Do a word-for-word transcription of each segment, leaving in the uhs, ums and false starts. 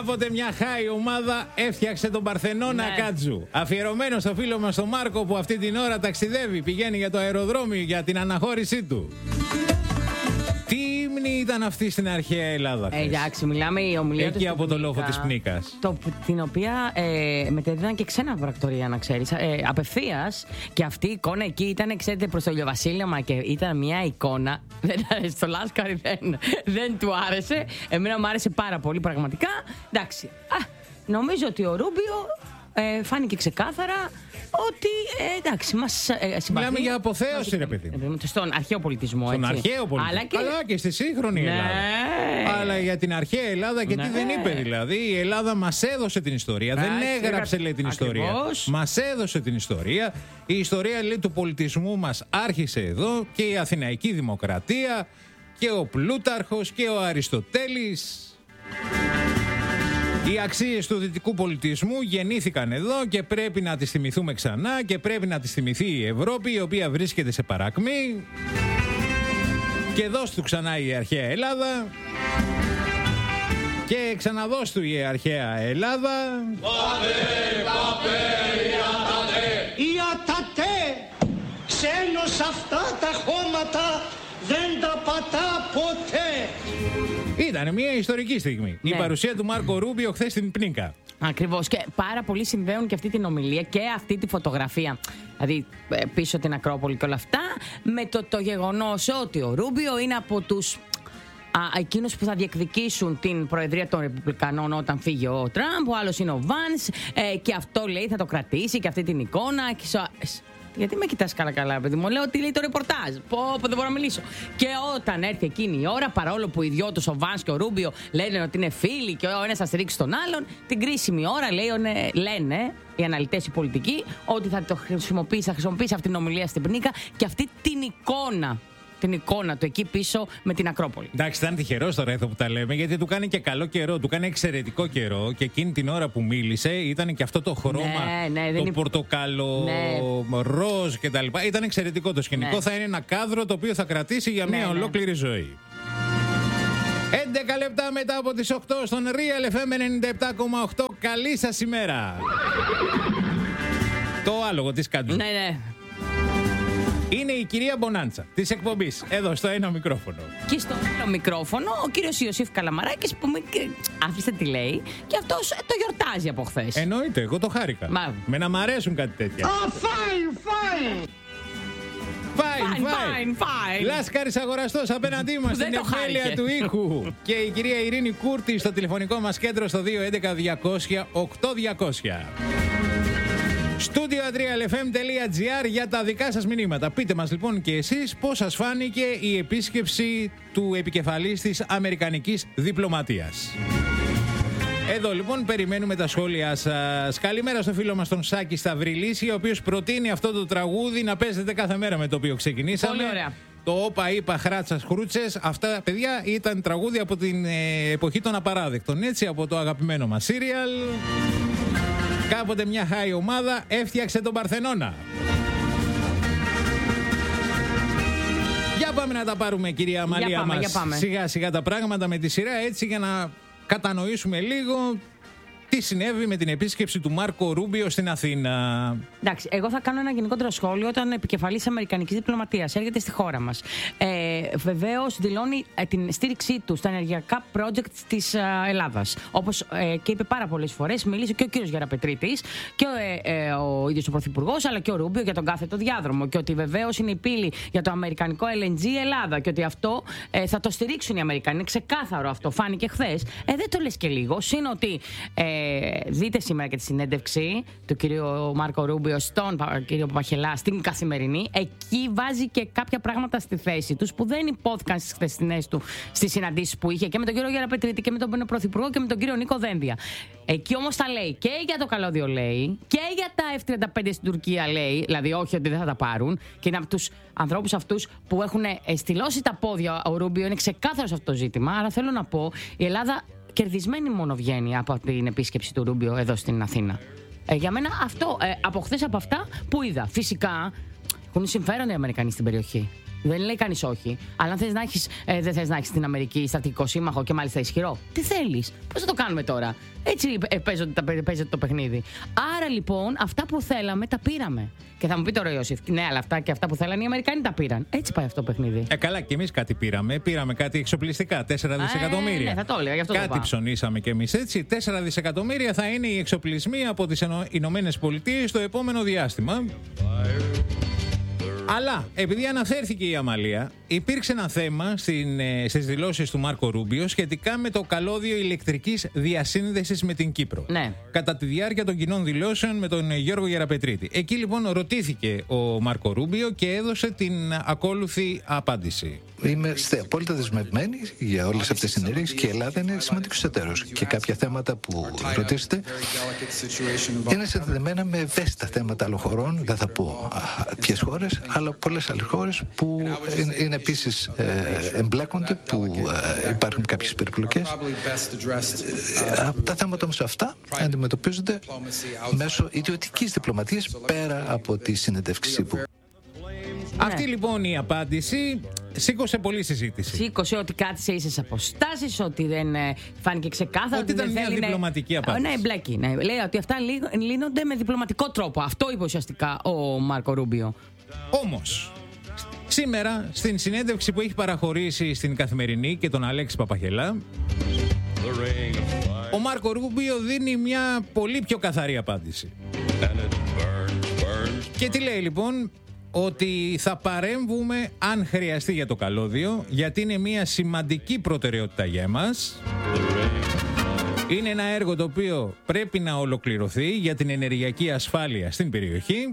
Κάποτε μια high ομάδα έφτιαξε τον Παρθενώνα Ναι. Κάτζου. Αφιερωμένο στο φίλο μας τον Μάρκο που αυτή την ώρα ταξιδεύει, πηγαίνει για το αεροδρόμιο για την αναχώρησή του. Τι ύμνη ήταν αυτή στην αρχαία Ελλάδα? Ε, εντάξει, μιλάμε η ομιλία Εκεί του από το λόφο της Πνίκα, Πνίκας. Το, την οποία ε, μετέδιδαν και ξένα πρακτορία, να ξέρεις. Ε, απευθείας. Και αυτή η εικόνα εκεί ήταν, ξέρετε, προς το ηλιοβασίλεμα και ήταν μια εικόνα. Δεν άρεσε στο Λάσκαρη, δεν, δεν του άρεσε. Εμένα μου άρεσε πάρα πολύ, πραγματικά. Εντάξει. Α, νομίζω ότι ο Ρούμπιο ε, φάνηκε ξεκάθαρα ότι ε, εντάξει, μας ε, συμπαθεί. Μιλάμε για αποθέωση, ρε παιδί. Στον αρχαίο πολιτισμό, Στον έτσι. αρχαίο πολιτισμό. Αλλά και, Αλλά και στη σύγχρονη Ναι. Ελλάδα. Αλλά για την αρχαία Ελλάδα και Ναι. τι δεν είπε δηλαδή. Η Ελλάδα μας έδωσε την ιστορία. Εντάξει, δεν έγραψε, λέει, την ιστορία. ακριβώς. Μας έδωσε την ιστορία. Η ιστορία, λέει, του πολιτισμού μας άρχισε εδώ και η Αθηναϊκή Δημοκρατία και ο Πλούταρχος και ο Αριστοτέλης. Οι αξίες του δυτικού πολιτισμού γεννήθηκαν εδώ και πρέπει να τις θυμηθούμε ξανά και πρέπει να τις θυμηθεί η Ευρώπη, η οποία βρίσκεται σε παρακμή. Και δώσ' του ξανά η αρχαία Ελλάδα. Και ξαναδώσ' του η αρχαία Ελλάδα. Ιατατέ, ξένος αυτά τα χώματα δεν τα πατά ποτέ. Ήταν μια ιστορική στιγμή. Ναι. Η παρουσία του Μάρκο Ρούμπιο χθες στην Πνίκα. Ακριβώς, και πάρα πολλοί συνδέουν και αυτή την ομιλία και αυτή τη φωτογραφία, δηλαδή ε, πίσω την Ακρόπολη και όλα αυτά, με το, το γεγονός ότι ο Ρούμπιο είναι από τους α, εκείνους που θα διεκδικήσουν την προεδρία των Ρεπουμπλικανών όταν φύγει ο Τραμπ. Ο άλλος είναι ο Βάνς ε, και αυτό, λέει, θα το κρατήσει και αυτή την εικόνα. Και σο... Γιατί με κοιτάς καλά-καλά, παιδί μου? Λέω ότι λέει το ρεπορτάζ. Πω, πω, δεν μπορώ να μιλήσω. Και όταν έρθει εκείνη η ώρα, παρόλο που οι δυο τους, ο Βάνς και ο Ρούμπιο, λένε ότι είναι φίλοι και ο ένας θα στηρίξει τον άλλον, την κρίσιμη ώρα λέει, λένε οι αναλυτές, οι πολιτικοί, ότι θα το χρησιμοποιήσει, θα χρησιμοποιήσει αυτή την ομιλία στην Πνίκα και αυτή την εικόνα. Την εικόνα του εκεί πίσω με την Ακρόπολη. Εντάξει, ήταν τυχερός τώρα εδώ που τα λέμε, γιατί του κάνει και καλό καιρό, του κάνει εξαιρετικό καιρό και εκείνη την ώρα που μίλησε ήταν και αυτό το χρώμα, Ναι, ναι, το δεν είναι... πορτοκαλό, Ναι. ροζ κτλ. Ήταν εξαιρετικό το σκηνικό. Ναι. Θα είναι ένα κάδρο το οποίο θα κρατήσει για Ναι, μια ναι. ολόκληρη ζωή. έντεκα λεπτά μετά από τις οκτώ στον Real εφ εμ ενενήντα επτά κόμμα οκτώ. Καλή σας ημέρα. Το άλογο της Κάτζου. Ναι, ναι. Είναι η κυρία Μπονάντσα της εκπομπής, εδώ στο ένα μικρόφωνο. Και στο άλλο μικρόφωνο ο κύριος Ιωσήφ Καλαμαράκης που με... άφησε τι λέει και αυτός ε, το γιορτάζει από χθες. Εννοείται, εγώ το χάρηκα. Μα- Με να μ' αρέσουν κάτι τέτοια. Α, fine, fine. Fine, Fine, fine, fine. Λάσκαρης αγοραστός απέναντί μας Δεν στην το επέλεια χάρηκε. του ήχου. Και η κυρία Ειρήνη Κούρτη στο τηλεφωνικό μας κέντρο στο δύο έντεκα διακόσια οκτώ διακόσια. Στούντιο ατρία εφ εμ τελεία τζι άρ για τα δικά σας μηνύματα. Πείτε μας λοιπόν και εσείς πώς σας φάνηκε η επίσκεψη του επικεφαλής της Αμερικανικής Διπλωματίας. Εδώ λοιπόν περιμένουμε τα σχόλια σας. Καλημέρα στο φίλο μας τον Σάκη Σταυριλίση, ο οποίος προτείνει αυτό το τραγούδι να παίζετε κάθε μέρα με το οποίο ξεκινήσαμε. Πολύ ωραία. Το όπα είπα χράτσας χρούτσες. Αυτά, παιδιά, ήταν τραγούδι από την ε, εποχή των απαράδεκτων, έτσι, από το αγαπημένο μας σύριαλ. Κάποτε μια high ομάδα έφτιαξε τον Παρθενώνα. Για πάμε να τα πάρουμε, κυρία Αμαλία, πάμε, μας για πάμε. σιγά σιγά τα πράγματα με τη σειρά, έτσι, για να κατανοήσουμε λίγο τι συνέβη με την επίσκεψη του Μάρκο Ρούμπιο στην Αθήνα. Εντάξει, εγώ θα κάνω ένα γενικότερο σχόλιο όταν επικεφαλής Αμερικανικής Διπλωματίας έρχεται στη χώρα μας. Ε, βεβαίως δηλώνει ε, την στήριξή του στα ενεργειακά project της ε, Ελλάδας. Όπως ε, και είπε πάρα πολλές φορές, μίλησε και ο κύριος Γεραπετρίτης και ο, ε, ε, ο ίδιος ο Πρωθυπουργός, αλλά και ο Ρούμπιο για τον κάθετο διάδρομο. Και ότι βεβαίως είναι η πύλη για το αμερικανικό ελ εν τζι Ελλάδα και ότι αυτό ε, θα το στηρίξουν οι Αμερικανοί. Είναι ξεκάθαρο αυτό, φάνηκε χθες. Ε, δεν το λες και λίγο. Συν ότι ε, δείτε σήμερα και τη συνέντευξη του κυρίου Μάρκο Ρούμπιο στον κύριο Παπαχελά στην Καθημερινή. Εκεί βάζει και κάποια πράγματα στη θέση τους που δεν υπόθηκαν στις χθεσινές του στις συναντήσεις που είχε και με τον κύριο Γεραπετρίτη και με τον Πρωθυπουργό και με τον κύριο Νίκο Δένδια. Εκεί όμως τα λέει και για το καλώδιο, λέει, και για τα εφ τριάντα πέντε στην Τουρκία, λέει, δηλαδή όχι ότι δεν θα τα πάρουν. Και είναι από τους ανθρώπους αυτούς που έχουν στυλώσει τα πόδια. Ο Ρούμπιο είναι ξεκάθαρος αυτό το ζήτημα. Άρα θέλω να πω, η Ελλάδα κερδισμένη μόνο βγαίνει από την επίσκεψη του Ρούμπιο εδώ στην Αθήνα. Ε, για μένα αυτό, ε, από χθες από αυτά που είδα. Φυσικά έχουν συμφέρον οι Αμερικανοί στην περιοχή. Δεν λέει κανείς όχι. Αλλά αν θες να έχεις, ε, δεν θες να έχεις την Αμερική στρατηγικό σύμμαχο και μάλιστα ισχυρό, τι θέλεις, πώς θα το κάνουμε τώρα. Έτσι ε, παίζεται, παίζεται το παιχνίδι. Άρα λοιπόν αυτά που θέλαμε τα πήραμε. Και θα μου πει τώρα ο Ιώσιφ, ναι, αλλά αυτά και αυτά που θέλανε οι Αμερικάνοι τα πήραν. Έτσι πάει αυτό το παιχνίδι. Ε, καλά, και εμείς κάτι πήραμε. Πήραμε κάτι εξοπλιστικά, τέσσερα δισεκατομμύρια. Ε, ναι, θα το έλεγα, γι' αυτό κάτι το είπα. ψωνίσαμε κι εμείς έτσι. τέσσερα δισεκατομμύρια θα είναι οι εξοπλισμοί από τις Ηνωμένες Πολιτείες το επόμενο διάστημα. Αλλά επειδή αναφέρθηκε η Αμαλία, υπήρξε ένα θέμα στην, ε, στις δηλώσεις του Μάρκο Ρούμπιο σχετικά με το καλώδιο ηλεκτρικής διασύνδεσης με την Κύπρο. Ναι. Κατά τη διάρκεια των κοινών δηλώσεων με τον Γιώργο Γεραπετρίτη. Εκεί λοιπόν ρωτήθηκε ο Μάρκο Ρούμπιο και έδωσε την ακόλουθη απάντηση. Είμαι απόλυτα δεσμευμένη για όλες αυτές τις ενέργειες και η Ελλάδα είναι σημαντικός εταίρος. Και κάποια θέματα που ρωτήσετε είναι συνδεδεμένα με ευαίσθητα θέματα άλλων χωρών. Δεν θα πω ποιες χώρες, αλλά πολλές άλλες χώρες που είναι επίσης ε, εμπλέκονται, που ε, υπάρχουν κάποιες περιπλοκές. Ε, τα θέματα όμως αυτά αντιμετωπίζονται μέσω ιδιωτικής διπλωματίας πέρα από τη συνεντεύξη που. Αυτή λοιπόν η απάντηση σήκωσε πολλή συζήτηση. Σήκωσε ότι κάτι σε ίσες αποστάσεις, ότι δεν ε, φάνηκε ξεκάθαρα. Ότι ήταν δεν μια διπλωματική να... απάντηση. Ναι, μπλέκει. Ναι. Λέει ότι αυτά λύνονται με διπλωματικό τρόπο. Αυτό είπε ουσιαστικά ο Μάρκο Ρούμπιο. Όμως, σήμερα στην συνέντευξη που έχει παραχωρήσει στην Καθημερινή και τον Αλέξη Παπαχελά, ο Μάρκο Ρούμπιο δίνει μια πολύ πιο καθαρή απάντηση. Και τι λέει λοιπόν? Ότι θα παρέμβουμε αν χρειαστεί για το καλώδιο, γιατί είναι μια σημαντική προτεραιότητα για εμάς. Είναι ένα έργο το οποίο πρέπει να ολοκληρωθεί για την ενεργειακή ασφάλεια στην περιοχή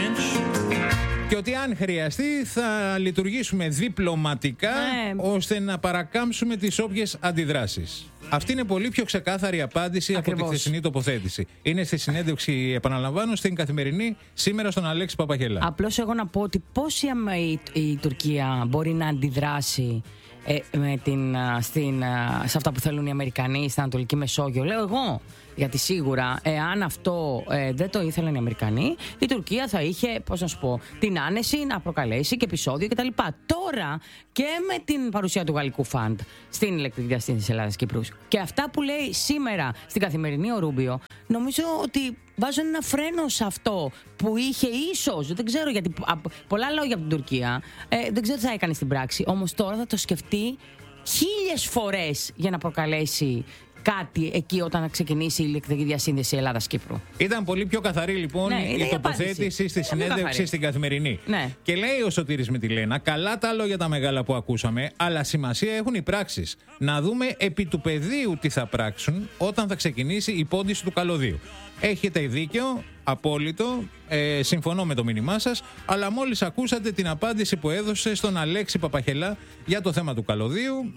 και ότι αν χρειαστεί θα λειτουργήσουμε διπλωματικά ναι. ώστε να παρακάμψουμε τις όποιες αντιδράσεις. Αυτή είναι πολύ πιο ξεκάθαρη απάντηση Ακριβώς. από τη χθεσινή τοποθέτηση. Είναι στη συνέντευξη, επαναλαμβάνω, στην Καθημερινή σήμερα στον Αλέξη Παπαχελά. Απλώς εγώ να πω ότι πώς η, η, η Τουρκία μπορεί να αντιδράσει ε, με την, στην, σε αυτά που θέλουν οι Αμερικανοί στην Ανατολική Μεσόγειο. Λέω εγώ. Γιατί σίγουρα, εάν αυτό ε, δεν το ήθελαν οι Αμερικανοί, η Τουρκία θα είχε, πώς να σου πω, την άνεση να προκαλέσει και επεισόδιο κτλ. Τώρα και με την παρουσία του γαλλικού φαντ στην ηλεκτρική διασύνδεση Ελλάδα-Κύπρου και αυτά που λέει σήμερα στην Καθημερινή ο Ρούμπιο, νομίζω ότι βάζουν ένα φρένο σε αυτό που είχε ίσως, δεν ξέρω γιατί, πολλά λόγια από την Τουρκία, ε, δεν ξέρω τι θα έκανε στην πράξη, όμως τώρα θα το σκεφτεί χίλιες φορές για να προκαλέσει κάτι εκεί όταν ξεκινήσει η ηλεκτρική διασύνδεση Ελλάδα-Κύπρου. Ήταν πολύ πιο καθαρή λοιπόν ναι, η τοποθέτηση στη συνέντευξη στην Καθημερινή. Ναι. Και λέει ο Σωτήρης Μητυλένα, καλά τα λόγια τα μεγάλα που ακούσαμε, αλλά σημασία έχουν οι πράξεις. Να δούμε επί του πεδίου τι θα πράξουν όταν θα ξεκινήσει η πόντιση του καλωδίου. Έχετε δίκιο, απόλυτο, ε, συμφωνώ με το μήνυμά σας, αλλά μόλις ακούσατε την απάντηση που έδωσε στον Αλέξη Παπαχελά για το θέμα του καλωδίου,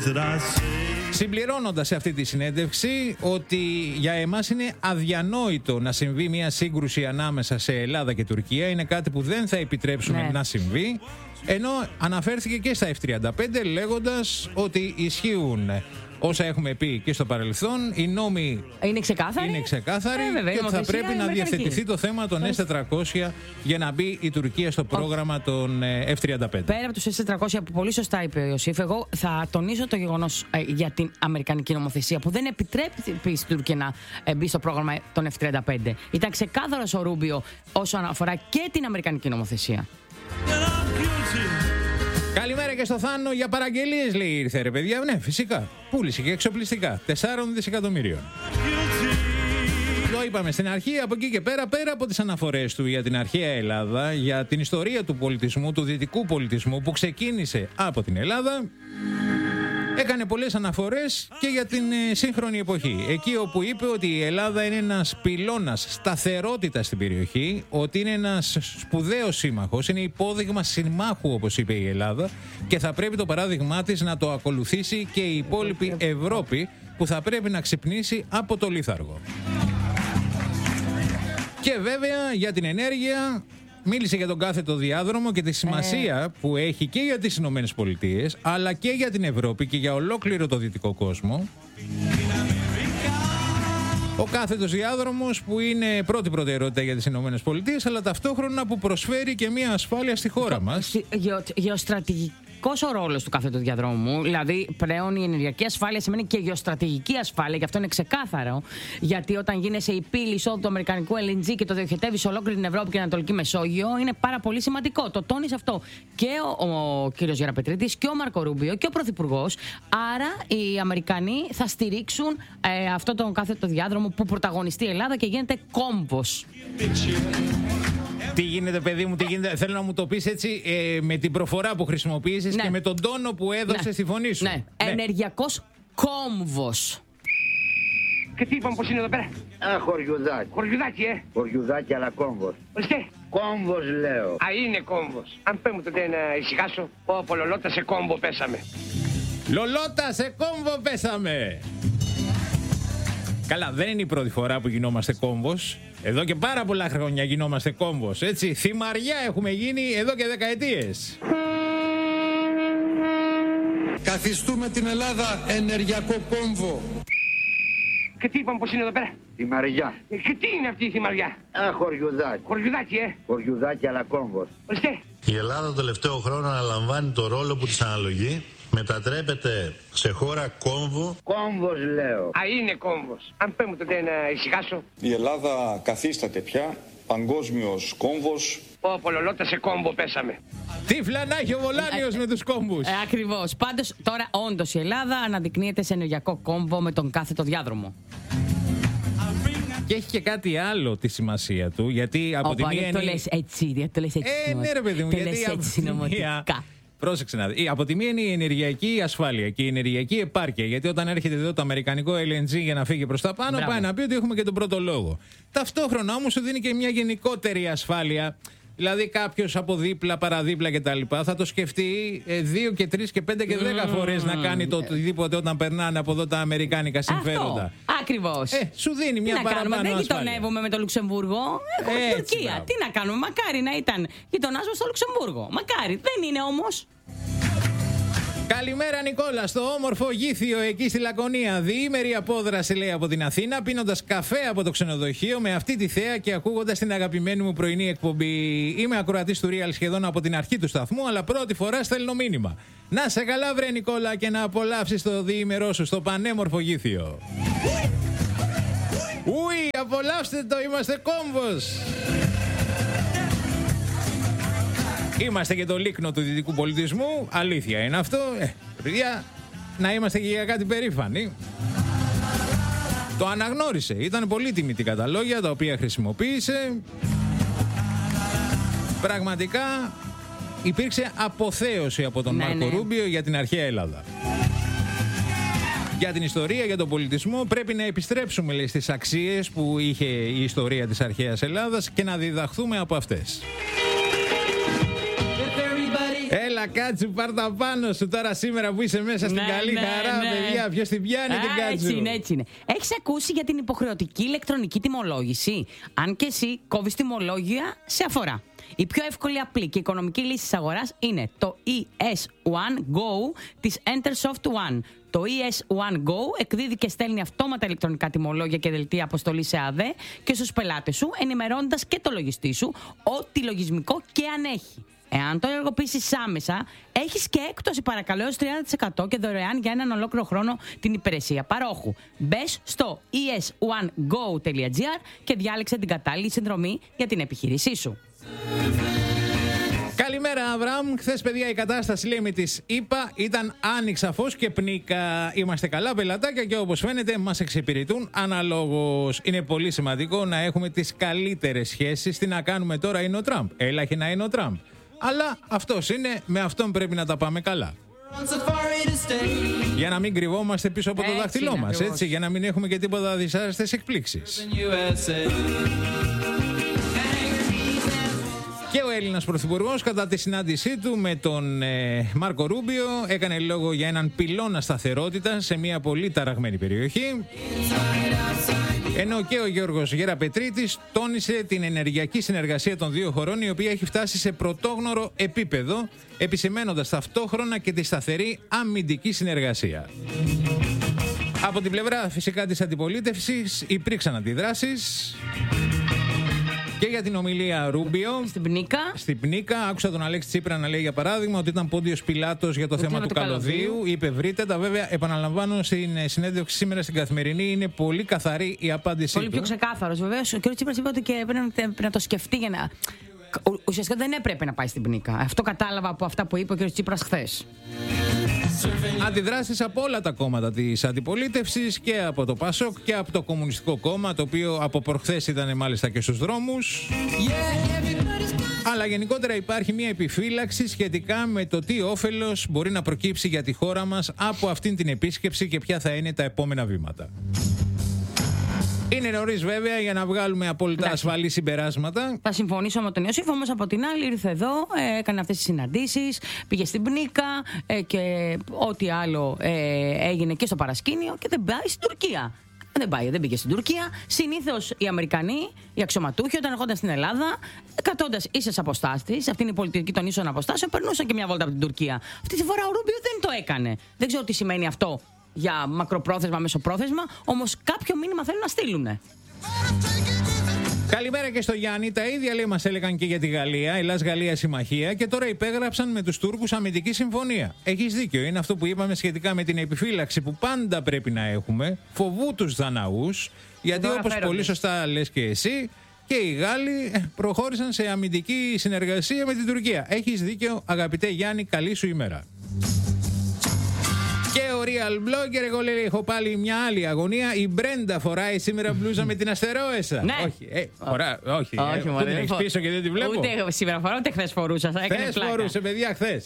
συμπληρώνοντας σε αυτή τη συνέντευξη ότι για εμάς είναι αδιανόητο να συμβεί μια σύγκρουση ανάμεσα σε Ελλάδα και Τουρκία, είναι κάτι που δεν θα επιτρέψουμε ναι. να συμβεί, ενώ αναφέρθηκε και στα εφ τριάντα πέντε λέγοντας ότι ισχύουν όσα έχουμε πει και στο παρελθόν, οι νόμοι είναι ξεκάθαροι, είναι ξεκάθαροι ε, βέβαια, και θα πρέπει να διευθετηθεί το θέμα των ες τετρακόσια για να μπει η Τουρκία στο πρόγραμμα oh. των εφ τριάντα πέντε. Πέρα από τους ες τετρακόσια που πολύ σωστά είπε ο Ιωσήφ, εγώ θα τονίσω το γεγονός ε, για την αμερικανική νομοθεσία που δεν επιτρέπει στην Τουρκία να ε, μπει στο πρόγραμμα των εφ τριάντα πέντε. Ήταν ξεκάθαρος ο Ρούμπιο όσον αφορά και την αμερικανική νομοθεσία. Καλημέρα και στο Θάνο, για παραγγελίες λέει ήρθε ρε παιδιά. Ναι, φυσικά. Πούλησε και εξοπλιστικά. τεσσάρων δισεκατομμύριων. Το είπαμε στην αρχή, από εκεί και πέρα, πέρα από τις αναφορές του για την αρχαία Ελλάδα, για την ιστορία του πολιτισμού, του δυτικού πολιτισμού που ξεκίνησε από την Ελλάδα, έκανε πολλές αναφορές και για την ε, σύγχρονη εποχή. Εκεί όπου είπε ότι η Ελλάδα είναι ένας πυλώνας σταθερότητας στην περιοχή, ότι είναι ένας σπουδαίος σύμμαχος, είναι υπόδειγμα συμμάχου όπως είπε η Ελλάδα και θα πρέπει το παράδειγμά της να το ακολουθήσει και η υπόλοιπη Ευρώπη που θα πρέπει να ξυπνήσει από το λίθαργο. Και βέβαια για την ενέργεια μίλησε για τον κάθετο διάδρομο και τη σημασία ε. που έχει και για τις Ηνωμένες Πολιτείες αλλά και για την Ευρώπη και για ολόκληρο το δυτικό κόσμο. Ο κάθετος διάδρομος που είναι πρώτη προτεραιότητα για τις ΗΠΑ, αλλά ταυτόχρονα που προσφέρει και μια ασφάλεια στη χώρα μας. Γεω, γεωστρατηγικός ο ρόλος του κάθετου διαδρόμου. Δηλαδή, πλέον η ενεργειακή ασφάλεια σημαίνει και γεωστρατηγική ασφάλεια, και αυτό είναι ξεκάθαρο. Γιατί όταν γίνεσαι η πύλη εισόδου του αμερικανικού ελ εν τζι και το διοχετεύει σε ολόκληρη την Ευρώπη και την Ανατολική Μεσόγειο, είναι πάρα πολύ σημαντικό. Το τόνισε αυτό και ο, ο κύριος Γεραπετρίτης και ο Μάρκο Ρούμπιο και ο Πρωθυπουργός. Άρα, οι Αμερικανοί θα στηρίξουν ε, αυτό τον κάθετο διάδρομο που πρωταγωνιστεί η Ελλάδα και γίνεται κόμβος. Τι γίνεται, παιδί μου, τι γίνεται. Θέλω να μου το πεις έτσι ε, με την προφορά που χρησιμοποίησες, ναι, και με τον τόνο που έδωσες, ναι, στη φωνή σου. Ναι, ναι. Ενεργειακός κόμβος. Και τι είπαμε πως είναι εδώ πέρα? Α, χωριουδάκι. Χωριουδάκι, ε. Χωριουδάκι, αλλά κόμβος. Ορίστε. Κόμβος, λέω. Α, είναι κόμβος. Αν πέ μου τότε να ησυχάσω. Ω, Λολότα, σε κόμβο πέσαμε. Λολότα, σε κόμβο πέσαμε. Καλά, δεν είναι η πρώτη φορά που γινόμαστε κόμβος. Εδώ και πάρα πολλά χρόνια γινόμαστε κόμβος, έτσι. Θυμαριά έχουμε γίνει εδώ και δεκαετίες. Καθιστούμε την Ελλάδα ενεργειακό κόμβο. Και τι είπαμε πως είναι εδώ πέρα? Θυμαριά. Ε, και τι είναι αυτή η θυμαριά? Α, χωριουδάκι. Χωριουδάκι, ε. Χωριουδάκι, αλλά κόμβος. Ορίστε. Η Ελλάδα το τελευταίο χρόνο αναλαμβάνει το ρόλο που της αναλογεί. Μετατρέπεται σε χώρα κόμβο. Κόμβος, λέω. Α, είναι κόμβος. Αν πέ μου τότε να ησυχάσω. Η Ελλάδα καθίσταται πια παγκόσμιος κόμβος. Ω, Λολότα, σε κόμβο πέσαμε. Τι φλανάχει ο Βολάνιος με τους κόμβους. Ε, ακριβώς. Πάντως, τώρα όντως η Ελλάδα αναδεικνύεται σε ενεργειακό κόμβο με τον κάθετο διάδρομο. Και έχει και κάτι άλλο τη σημασία του, γιατί από τη μία. Γιατί το λες έτσι, γιατί το λες έτσι. Ε, ναι, ρε παιδί μου, το γιατί λες από έτσι τη μία. συνωμοτικά. Πρόσεξε να δει. Από τη μία είναι η ενεργειακή ασφάλεια και η ενεργειακή επάρκεια. Γιατί όταν έρχεται εδώ το αμερικανικό ελ εν τζι για να φύγει προς τα πάνω, Μπράβο. πάει να πει ότι έχουμε και τον πρώτο λόγο. Ταυτόχρονα όμως σου δίνει και μια γενικότερη ασφάλεια. Δηλαδή κάποιος από δίπλα, παραδίπλα κτλ. Θα το σκεφτεί ε, δύο και τρεις και πέντε και δέκα mm. φορές να κάνει το οτιδήποτε όταν περνάνε από εδώ τα αμερικάνικα συμφέροντα. Αυτό. Ακριβώς. Ε, σου δίνει μια τι παραπάνω ασφάλεια. Δεν ασφάλεια. γειτονεύουμε με το Λουξεμβούργο. Έχουμε την Τουρκία. Μπράβο. Τι να κάνουμε. Μακάρι να ήταν γειτονάς μας στο Λουξεμβούργο. Μακάρι. Δεν είναι όμως. Καλημέρα Νικόλα, στο όμορφο Γήθιο εκεί στη Λακωνία. Διήμερη απόδραση λέει από την Αθήνα, πίνοντας καφέ από το ξενοδοχείο με αυτή τη θέα και ακούγοντας την αγαπημένη μου πρωινή εκπομπή. Είμαι ακροατής του Real σχεδόν από την αρχή του σταθμού, αλλά πρώτη φορά στέλνω μήνυμα. Να σε καλά βρε Νικόλα και να απολαύσεις το διήμερό σου στο πανέμορφο Γήθιο. Ουι, απολαύστε το, είμαστε κόμβος. Είμαστε και το λίκνο του δυτικού πολιτισμού. Αλήθεια είναι αυτό. Ε, παιδιά, να είμαστε και για κάτι περήφανοι. Το αναγνώρισε. Ήταν πολύ τιμητικά τα λόγια τα οποία χρησιμοποίησε. Πραγματικά υπήρξε αποθέωση από τον ναι, Μάρκο ναι. Ρούμπιο για την αρχαία Ελλάδα. Για την ιστορία, για τον πολιτισμό πρέπει να επιστρέψουμε λέει, στις αξίες που είχε η ιστορία της αρχαίας Ελλάδας και να διδαχθούμε από αυτές. Έλα Κάτσου, πάρ' τα πάνω σου τώρα σήμερα που είσαι μέσα στην ναι, καλή ναι, χαρά, ναι. παιδιά. Ποιος την πιάνει Α, την Κάτσου. Έτσι είναι, έτσι είναι. Έχεις ακούσει για την υποχρεωτική ηλεκτρονική τιμολόγηση? Αν και εσύ κόβεις τιμολόγια σε αφορά. Η πιο εύκολη, απλή και οικονομική λύση της αγοράς είναι το ι ες One Go της Entersoft One. Το ι ες One Go εκδίδει και στέλνει αυτόματα ηλεκτρονικά τιμολόγια και δελτία αποστολή σε ΑΔΕ και στους πελάτες σου, ενημερώνοντας και το λογιστή σου, ό,τι λογισμικό και αν έχει. Εάν το ενεργοποιήσεις άμεσα, έχεις και έκπτωση παρακαλώ έως τριάντα τοις εκατό και δωρεάν για έναν ολόκληρο χρόνο την υπηρεσία παρόχου. Μπες στο ι ες one go τελεία τζι άρ και διάλεξε την κατάλληλη συνδρομή για την επιχείρησή σου. Καλημέρα Αβραάμ. Χθες παιδιά η κατάσταση λέει με τις ΗΠΑ ήταν άνοιξα φως και πνίκα. Είμαστε καλά πελατάκια και όπως φαίνεται μας εξυπηρετούν αναλόγως. Είναι πολύ σημαντικό να έχουμε τις καλύτερες σχέσεις. Τι να κάνουμε τώρα είναι ο Τραμπ. Έλαχε να είναι ο Τραμπ. Αλλά αυτός είναι, με αυτόν πρέπει να τα πάμε καλά. Για να μην κρυβόμαστε πίσω από το δάχτυλό μας, έτσι, για να μην έχουμε και τίποτα δυσάρεστες εκπλήξεις. Και ο Έλληνας Πρωθυπουργός κατά τη συνάντησή του με τον ε, Μάρκο Ρούμπιο έκανε λόγο για έναν πυλώνα σταθερότητα σε μια πολύ ταραγμένη περιοχή. Ενώ και ο Γιώργος Γεραπετρίτης τόνισε την ενεργειακή συνεργασία των δύο χωρών, η οποία έχει φτάσει σε πρωτόγνωρο επίπεδο, επισημαίνοντας ταυτόχρονα και τη σταθερή αμυντική συνεργασία. Από την πλευρά φυσικά της αντιπολίτευσης υπήρξαν αντιδράσεις. Και για την ομιλία Ρούμπιο. Στην Πνίκα. Στην Πνίκα. Άκουσα τον Αλέξη Τσίπρα να λέει για παράδειγμα ότι ήταν Πόντιος Πιλάτος για το, το θέμα του καλωδίου. καλωδίου. Είπε βρείτε τα. Βέβαια, επαναλαμβάνω στην συνέντευξη σήμερα στην Καθημερινή, είναι πολύ καθαρή η απάντησή πολύ του. Πολύ πιο ξεκάθαρος. Βεβαίως, ο κ. Τσίπρας είπε ότι και πρέπει να το σκεφτεί για να. Ουσιαστικά δεν έπρεπε να πάει στην Πνίκα. Αυτό κατάλαβα από αυτά που είπε ο κ. Τσίπρας χθες. Αντιδράσεις από όλα τα κόμματα της αντιπολίτευσης και από το ΠΑΣΟΚ και από το Κομμουνιστικό Κόμμα, το οποίο από προχθές ήταν μάλιστα και στους δρόμους. Yeah, αλλά γενικότερα υπάρχει μια επιφύλαξη σχετικά με το τι όφελος μπορεί να προκύψει για τη χώρα μας από αυτήν την επίσκεψη και ποια θα είναι τα επόμενα βήματα. Είναι νωρίς βέβαια για να βγάλουμε απόλυτα ασφαλή συμπεράσματα. Θα συμφωνήσω με τον Ιωσήφ, όμως από την άλλη ήρθε εδώ, ε, έκανε αυτές τις συναντήσεις, πήγε στην Πνίκα ε, και ό,τι άλλο ε, έγινε και στο παρασκήνιο και δεν πάει στην Τουρκία. Δεν πάει, δεν πήγε στην Τουρκία. Συνήθως οι Αμερικανοί, οι αξιωματούχοι, όταν ερχόνταν στην Ελλάδα, κατώντας ίσες αποστάσεις, αυτή είναι η πολιτική των ίσων αποστάσεων, περνούσαν και μια βόλτα από την Τουρκία. Αυτή τη φορά ο Ρούμπιο δεν το έκανε. Δεν ξέρω τι σημαίνει αυτό για μακροπρόθεσμα, μεσοπρόθεσμα, όμως κάποιο μήνυμα θέλουν να στείλουνε. Καλημέρα και στο Γιάννη. Τα ίδια λέει μας έλεγαν και για τη Γαλλία, Ελλάς-Γαλλία συμμαχία, και τώρα υπέγραψαν με τους Τούρκους αμυντική συμφωνία. Έχεις δίκιο, είναι αυτό που είπαμε σχετικά με την επιφύλαξη που πάντα πρέπει να έχουμε, φοβού τους Δαναούς, γιατί όπως πολύ σωστά λες και εσύ, και οι Γάλλοι προχώρησαν σε αμυντική συνεργασία με την Τουρκία. Έχεις δίκιο, αγαπητέ Γιάννη, καλή σου ημέρα. Και ο Real Blogger, εγώ λέει, έχω πάλι μια άλλη αγωνία. Η Μπρέντα φοράει σήμερα μπλούζα με την αστερόεσα. Ναι. Όχι, ε, φορά, όχι. όχι ε, μωρέ, την έχεις πίσω και δεν τη βλέπω. Ούτε σήμερα φορά, ούτε χθες φορούσα. Χθες φορούσε, παιδιά, χθες.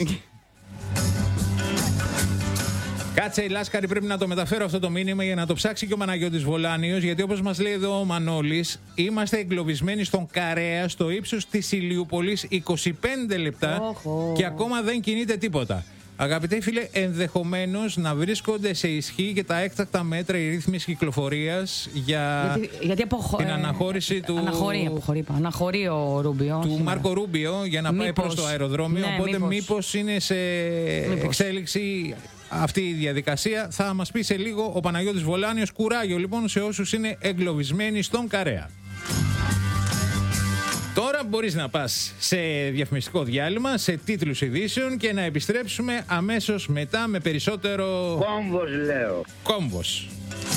Κάτσε, η Λάσκαρη, πρέπει να το μεταφέρω αυτό το μήνυμα για να το ψάξει και ο Παναγιώτης Βολάνιος, γιατί όπως μας λέει εδώ ο Μανώλης, είμαστε εγκλωβισμένοι στον Καρέα, στο ύψος της Ηλιούπολης, είκοσι πέντε λεπτά oh, oh. και ακόμα δεν κινείται τίποτα. Αγαπητέ φίλε, ενδεχομένως να βρίσκονται σε ισχύ και τα έκτακτα μέτρα η ρύθμιση κυκλοφορίας για γιατί, γιατί αποχω... την αναχώρηση ε, του. Αναχωρεί, αποχωρεί, αναχωρεί ο Ρούμπιο. Του σήμερα. Μάρκο Ρούμπιο για να μήπως, πάει προς το αεροδρόμιο. Ναι, οπότε μήπως, μήπως είναι σε μήπως. εξέλιξη αυτή η διαδικασία. Θα μας πει σε λίγο ο Παναγιώτης Βολάνιος. Κουράγιο λοιπόν σε όσους είναι εγκλωβισμένοι στον Καρέα. Τώρα μπορείς να πας σε διαφημιστικό διάλειμμα, σε τίτλους ειδήσεων και να επιστρέψουμε αμέσως μετά με περισσότερο... Κόμβος λέω. Κόμβος.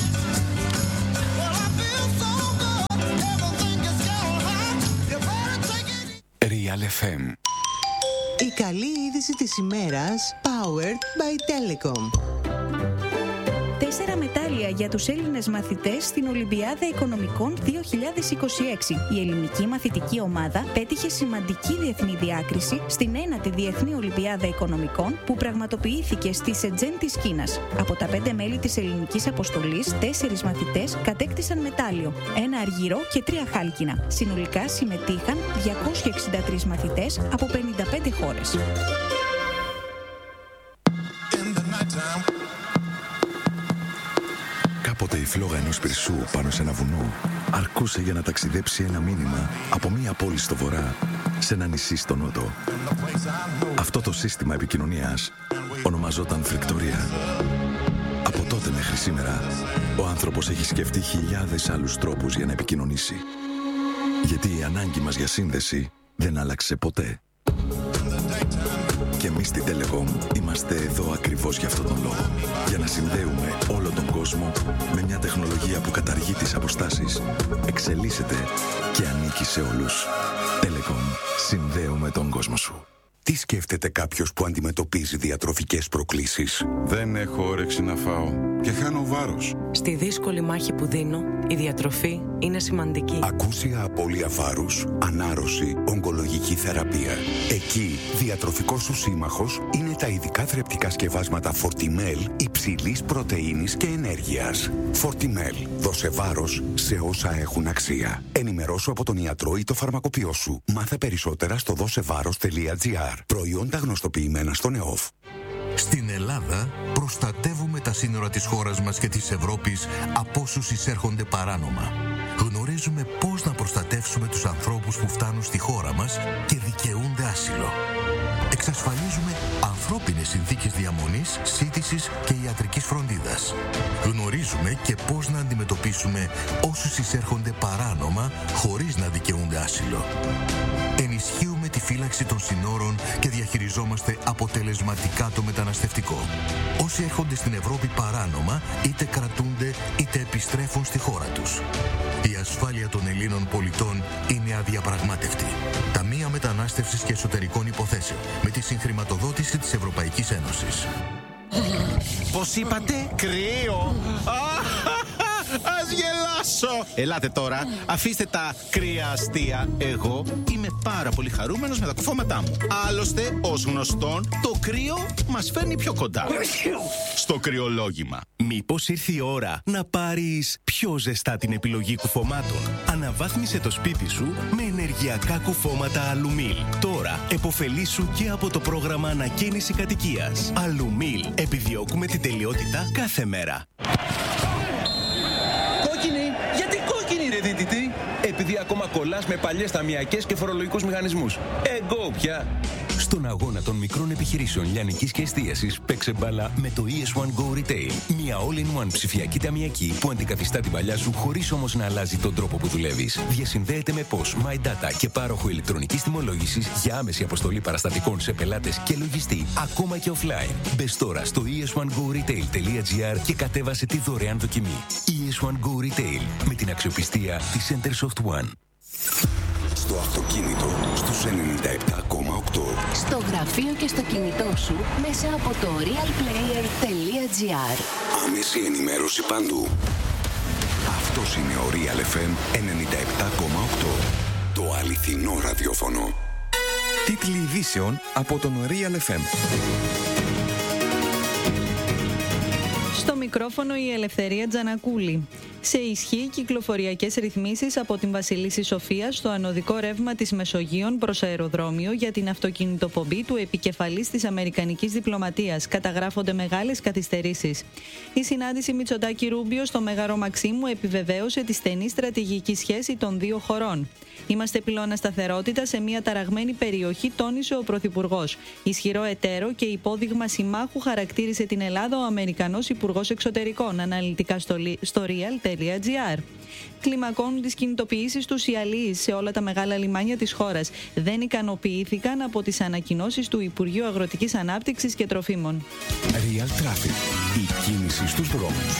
Real εφ εμ. Η καλή είδηση της ημέρας, powered by Telecom. Τέσσερα μετάλλια για τους Έλληνες μαθητές στην Ολυμπιάδα Οικονομικών δύο χιλιάδες είκοσι έξι. Η ελληνική μαθητική ομάδα πέτυχε σημαντική διεθνή διάκριση στην ένατη Διεθνή Ολυμπιάδα Οικονομικών που πραγματοποιήθηκε στη Σεντζέν της Κίνας. Από τα πέντε μέλη της ελληνικής αποστολής, τέσσερις μαθητές κατέκτησαν μετάλλιο, ένα αργυρό και τρία χάλκινα. Συνολικά συμμετείχαν διακόσιοι εξήντα τρεις μαθητές από πενήντα πέντε χώρες. Κάποτε η φλόγα ενός πυρσού πάνω σε ένα βουνό αρκούσε για να ταξιδέψει ένα μήνυμα από μία πόλη στο βορρά σε ένα νησί στο νότο. Αυτό το σύστημα επικοινωνίας ονομαζόταν φρικτορία. Από τότε μέχρι σήμερα, ο άνθρωπος έχει σκεφτεί χιλιάδες άλλους τρόπους για να επικοινωνήσει. Γιατί η ανάγκη μας για σύνδεση δεν άλλαξε ποτέ. Και εμείς στην Telecom είμαστε εδώ ακριβώς για αυτόν τον λόγο. Για να συνδέουμε όλο τον κόσμο με μια τεχνολογία που καταργεί τις αποστάσεις, εξελίσσεται και ανήκει σε όλους. Telecom. Συνδέουμε τον κόσμο σου. Τι σκέφτεται κάποιος που αντιμετωπίζει διατροφικές προκλήσεις? Δεν έχω όρεξη να φάω και χάνω βάρος. Στη δύσκολη μάχη που δίνω, η διατροφή είναι σημαντική. Ακούσια απώλεια βάρους, ανάρρωση, ογκολογική θεραπεία. Εκεί, διατροφικός σου σύμμαχος είναι τα ειδικά θρεπτικά σκευάσματα Fortimel υψηλής πρωτεΐνης και ενέργειας. Fortimel. Δώσε βάρος σε όσα έχουν αξία. Ενημερώσου από τον ιατρό ή το φαρμακοποιό σου. Μάθε περισσότερα στο δώσεβάρος τελεία τζι άρ. Προϊόντα γνωστοποιημένα στον ΕΟΦ. Στην Ελλάδα προστατεύουμε τα σύνορα της χώρας μας και της Ευρώπης από όσους εισέρχονται παράνομα. Γνωρίζουμε πώς να προστατεύσουμε τους ανθρώπους που φτάνουν στη χώρα μας και δικαιούνται άσυλο. Εξασφαλίζουμε ανθρώπινες συνθήκες διαμονής, σύντησης και ιατρικής φροντίδας. Γνωρίζουμε και πώς να αντιμετωπίσουμε όσους εισέρχονται παράνομα χωρίς να δικαιούνται άσυλο. Ενισχύουμε τη φύλαξη των συνόρων και διαχειριζόμαστε αποτελεσματικά το μεταναστευτικό. Όσοι έρχονται στην Ευρώπη παράνομα, είτε κρατούνται είτε επιστρέφουν στη χώρα τους. Η ασφάλεια των Ελλήνων πολιτών είναι αδιαπραγμάτευτη. Ταμεία Μετανάστευσης και Εσωτερικών Υποθέσεων, με τη συγχρηματοδότηση της Ευρωπαϊκής Ένωσης. Πώς είπατε? Κρύο! Ας γελάσω! Ελάτε τώρα, αφήστε τα κρύα αστεία. Εγώ είμαι πάρα πολύ χαρούμενος με τα κουφώματά μου. Άλλωστε, ως γνωστόν, το κρύο μας φέρνει πιο κοντά στο κρυολόγημα. Μήπως ήρθε η ώρα να πάρεις πιο ζεστά την επιλογή κουφωμάτων? Αναβάθμισε το σπίτι σου με ενεργειακά κουφώματα Αλουμίλ. Τώρα επωφελήσου και από το πρόγραμμα ανακαίνιση κατοικίας. Αλουμίλ. Επιδιώκουμε την τελειότητα κάθε μέρα. Κόκκινη! Γιατί κόκκινη ρε δίτητη? Επειδή ακόμα κολλάς με παλιές ταμιακές και φορολογικούς μηχανισμούς. Εγώ πια! Στον αγώνα των μικρών επιχειρήσεων λιανικής και εστίασης, παίξε μπάλα με το ι ες one Go Retail. Μια all-in-one ψηφιακή ταμιακή που αντικαθιστά την παλιά σου χωρίς όμως να αλλάζει τον τρόπο που δουλεύεις. Διασυνδέεται με P O S, My Data και πάροχο ηλεκτρονικής τιμολόγησης για άμεση αποστολή παραστατικών σε πελάτες και λογιστή, ακόμα και offline. Μπες τώρα στο ι ες one go retail τελεία gr και κατέβασε τη δωρεάν δοκιμή. ι ες one Go Retail, με την αξιοπιστία της Centersoft One. Στο αυτοκίνητο, στους ενενήντα επτά κόμμα οκτώ. Στο γραφείο και στο κινητό σου, μέσα από το realplayer τελεία gr. Άμεση ενημέρωση παντού. Αυτός είναι ο Real εφ εμ ενενήντα επτά κόμμα οκτώ. Το αληθινό ραδιόφωνο. Τίτλοι ειδήσεων από τον Real εφ εμ. Στο μικρόφωνο η Ελευθερία Τζανακούλη. Σε ισχύ κυκλοφοριακές ρυθμίσεις από την Βασιλίσση Σοφία στο ανωδικό ρεύμα της Μεσογείων προς αεροδρόμιο για την αυτοκινητοπομπή του επικεφαλής της Αμερικανικής Διπλωματίας. Καταγράφονται μεγάλες καθυστερήσεις. Η συνάντηση Μητσοτάκη-Ρούμπιο στο Μέγαρο Μαξίμου επιβεβαίωσε τη στενή στρατηγική σχέση των δύο χωρών. Είμαστε πυλώνα σταθερότητα σε μια ταραγμένη περιοχή, τόνισε ο Πρωθυπουργός. Ισχυρό εταίρο και υπόδειγμα συμμάχου χαρακτήρισε την Ελλάδα ο Αμερικανός Υπουργός Εξωτερικών, αναλυτικά στο real τελεία gr. Κλιμακώνουν τις κινητοποιήσεις τους οι αλλοίς σε όλα τα μεγάλα λιμάνια της χώρας. Δεν ικανοποιήθηκαν από τις ανακοινώσεις του Υπουργείου Αγροτικής Ανάπτυξης και Τροφίμων. Real Traffic. Η κίνηση στους δρόμους.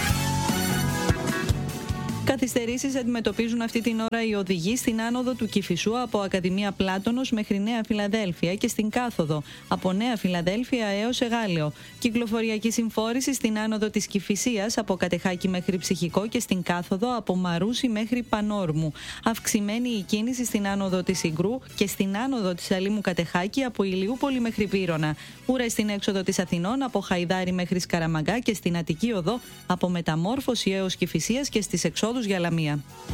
Καθυστερήσεις αντιμετωπίζουν αυτή την ώρα οι οδηγοί στην άνοδο του Κηφισού από Ακαδημία Πλάτωνος μέχρι Νέα Φιλαδέλφια και στην κάθοδο από Νέα Φιλαδέλφια έως Εγάλεο. Κυκλοφοριακή συμφόρηση στην άνοδο της Κηφισίας από Κατεχάκη μέχρι Ψυχικό και στην κάθοδο από Μαρούσι μέχρι Πανόρμου. Αυξημένη η κίνηση στην άνοδο της Ιγκρού και στην άνοδο της Αλήμου Κατεχάκη από Ηλιούπολη μέχρι Πύρωνα. Ούρα στην έξοδο της Αθηνών από Χαϊδάρι μέχρι Σκαραμαγκά και στην Αττική Οδό από Μεταμόρφωση έως Κηφισίας και στις εξόδους για Λαμία.